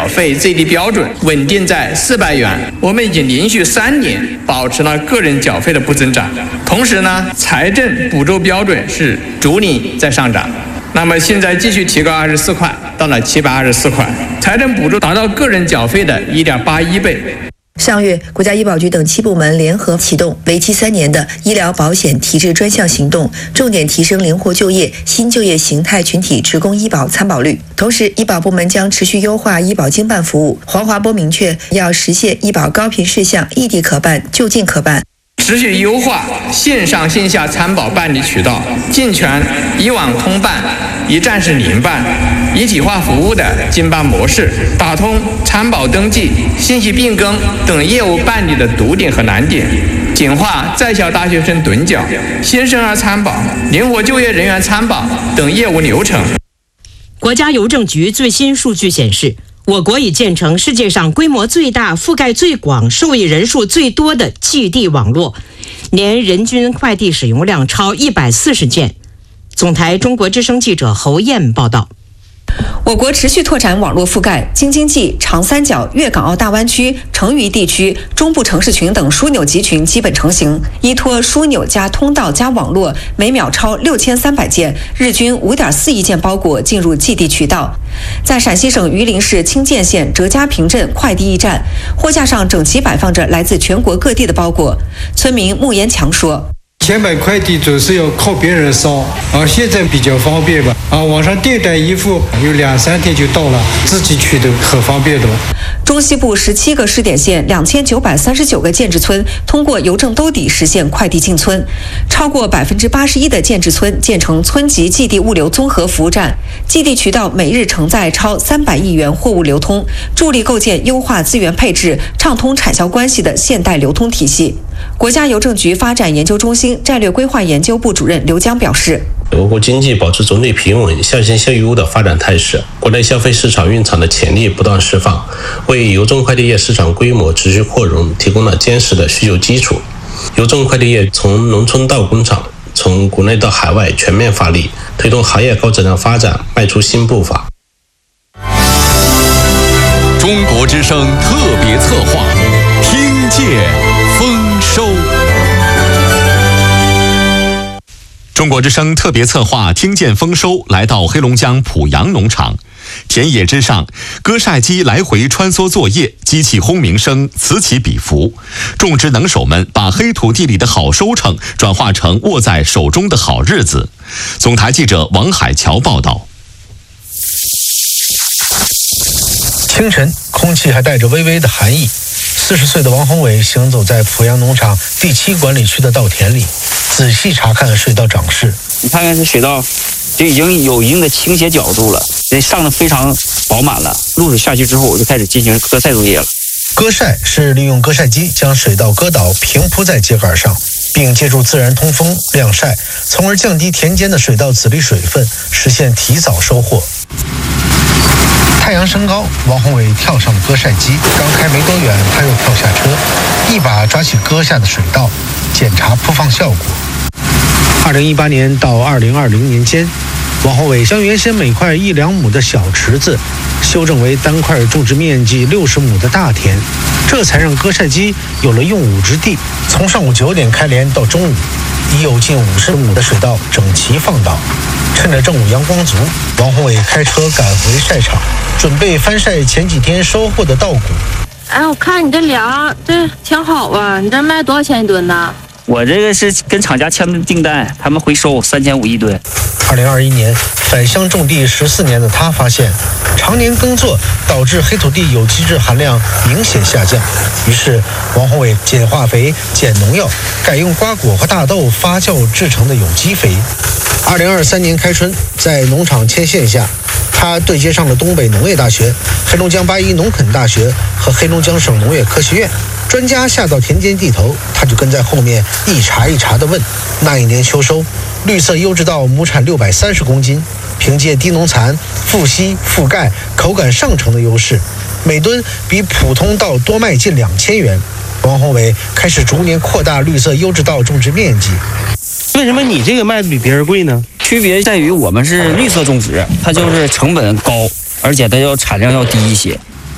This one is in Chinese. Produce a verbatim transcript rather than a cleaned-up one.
费最低标准稳定在四百元，我们已经连续三年保持了个人缴费的不增长。同时呢，财政补助标准是逐年在上涨。那么现在继续提高二十四块，到了七百二十四块，财政补助达到个人缴费的一点八一倍。 上月，国家医保局等七部门联合启动为期三年的医疗保险提质专项行动，重点提升灵活就业、新就业形态群体职工医保参保率。同时，医保部门将持续优化医保经办服务。黄华波明确，要实现医保高频事项异地可办、就近可办。 持续优化线上线下参保办理渠道，健全以网通办、一站式联办、一体化服务的经办模式，打通参保登记、信息变更等业务办理的堵点和难点，简化在校大学生趸缴、新生儿参保、灵活就业人员参保等业务流程。 国家邮政局最新数据显示，我国已建成世界上规模最大、覆盖最广、受益人数最多的寄递网络，年人均快递使用量超一百四十件。总台中国之声记者侯燕报道。 我国持续拓展网络覆盖，京津冀、长三角、粤港澳大湾区、成渝地区、中部城市群等枢纽集群基本成型。依托枢纽加通道加网络，每秒超六千三百件，日均五点四亿件包裹进入寄递渠道。在陕西省榆林市清涧县哲家坪镇快递驿站，货架上整齐摆放着来自全国各地的包裹。村民穆延强说。 前买快递总是要靠别人捎，啊，现在比较方便吧，啊，网上订单一付有两三天就到了，自己取的很方便的。 中西部十七个试点县两千九百三十九个建制村通过邮政兜底实现快递进村，超过百分之八十一的建制村建成村级寄递物流综合服务站，寄递渠道每日承载超三百亿元货物流通，助力构建优化资源配置、畅通产销关系的现代流通体系。国家邮政局发展研究中心战略规划研究部主任刘江表示， 我国经济保持总体平稳、向新向优的发展态势，国内消费市场蕴藏的潜力不断释放，为邮政快递业市场规模持续扩容提供了坚实的需求基础。邮政快递业从农村到工厂，从国内到海外全面发力，推动行业高质量发展迈出新步伐。 中国之声特别策划，听见丰收。中国之声特别策划听见丰收来到黑龙江濮阳农场，田野之上，割晒机来回穿梭作业，机器轰鸣声此起彼伏，种植能手们把黑土地里的好收成转化成握在手中的好日子。总台记者王海桥报道。 清晨，空气还带着微微的寒意。四十岁的王宏伟行走在濮阳农场第七管理区的稻田里，仔细查看水稻长势。 你看看这水稻就已经有一定的倾斜角度了，这上的非常饱满了。露水下去之后，我就开始进行割晒作业了。 割晒是利用割晒机将水稻割倒，平铺在秸秆上，并借助自然通风晾晒，从而降低田间的水稻籽粒水分，实现提早收获。太阳升高，王宏伟跳上了割晒机，刚开没多远，他又跳下车，一把抓起割下的水稻，检查铺放效果。二零一八年到二零二零年间，王宏伟将原先每块一两亩的小池子修正为单块种植面积六十亩的大田，这才让割晒机有了用武之地。从上午九点开镰到中午，已有近五十亩的水稻整齐放倒。趁着正午阳光足，王宏伟开车赶回晒场，准备翻晒前几天收获的稻谷。 哎，我看你这粮这挺好啊，你这卖多少钱一吨呢？ 我这个是跟厂家签的订单，他们回收三千五一吨。 二零二一年返乡种地十四年的他发现，常年耕作导致黑土地有机质含量明显下降。于是王宏伟减化肥、减农药，改用瓜果和大豆发酵制成的有机肥。二零二三年开春，在农场牵线下，他对接上了东北农业大学、黑龙江八一农垦大学和黑龙江省农业科学院。专家下到田间地头，他就跟在后面一茬一茬地问。那一年秋收，绿色优质稻亩产六百三十公斤，凭借低农残、富硒、富钙、口感上乘的优势，每吨比普通稻多卖近两千元。王宏伟开始逐年扩大绿色优质稻种植面积。 为什么你这个卖的比别人贵呢？ 区别在于我们是绿色种植，它就是成本高，而且它要产量要低一些。